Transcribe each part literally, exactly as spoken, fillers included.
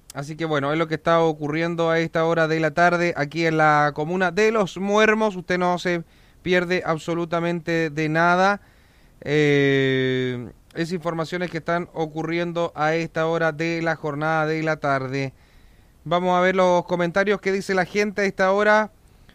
Así que bueno, es lo que está ocurriendo a esta hora de la tarde aquí en la comuna de Los Muermos. Usted no se pierde absolutamente de nada. Eh, es informaciones que están ocurriendo a esta hora de la jornada de la tarde. Vamos a ver los comentarios que dice la gente a esta hora.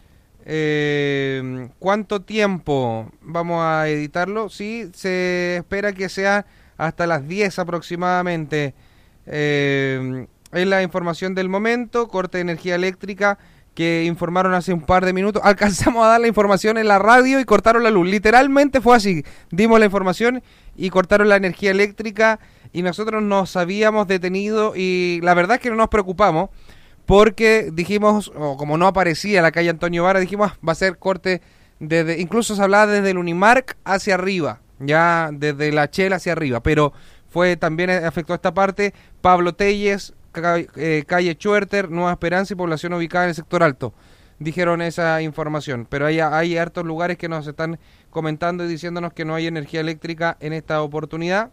Eh, ¿Cuánto tiempo vamos a editarlo? Sí, se espera que sea hasta las diez aproximadamente. Eh, es la información del momento, corte de energía eléctrica que informaron hace un par de minutos. Alcanzamos a dar la información en la radio y cortaron la luz. Literalmente fue así. Dimos la información y cortaron la energía eléctrica y nosotros nos habíamos detenido y la verdad es que no nos preocupamos porque dijimos, o como no aparecía la calle Antonio Vara, dijimos ah, va a ser corte desde, incluso se hablaba desde el Unimark hacia arriba, ya desde la Chela hacia arriba, pero fue también afectó esta parte. Pablo Telles, ca, eh, calle Chuerter, Nueva Esperanza y población ubicada en el sector alto. Dijeron esa información, pero hay, hay hartos lugares que nos están comentando y diciéndonos que no hay energía eléctrica en esta oportunidad.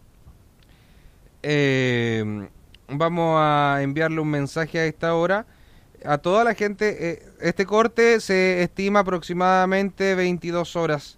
Eh, vamos a enviarle un mensaje a esta hora a toda la gente. Eh, este corte se estima aproximadamente veintidós horas.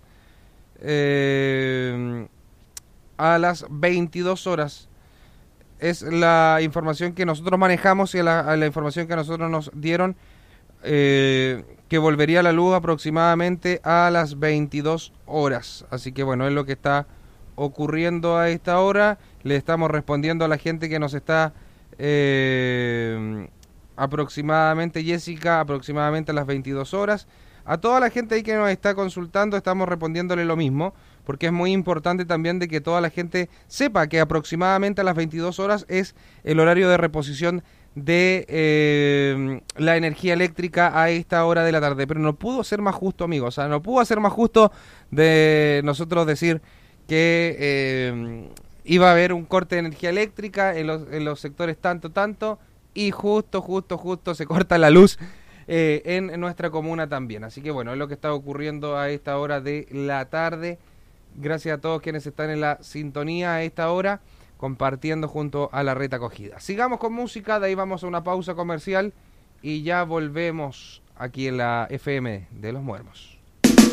Eh, a las veintidós horas es la información que nosotros manejamos y la, a la información que nosotros nos dieron, eh, que volvería a la luz aproximadamente a las veintidós horas. Así que bueno, es lo que está ocurriendo a esta hora. Le estamos respondiendo a la gente que nos está eh, aproximadamente, Jessica, aproximadamente a las veintidós horas. A toda la gente ahí que nos está consultando estamos respondiéndole lo mismo, porque es muy importante también de que toda la gente sepa que aproximadamente a las veintidós horas es el horario de reposición de eh, la energía eléctrica a esta hora de la tarde. Pero no pudo ser más justo, amigos, o sea, no pudo ser más justo de nosotros decir que eh, iba a haber un corte de energía eléctrica en los, en los sectores tanto, tanto, y justo, justo, justo se corta la luz eh, en, en nuestra comuna también. Así que bueno, es lo que está ocurriendo a esta hora de la tarde. Gracias a todos quienes están en la sintonía a esta hora, compartiendo junto a la Red Acogida. Sigamos con música, de ahí vamos a una pausa comercial y ya volvemos aquí en la F M de Los Muermos.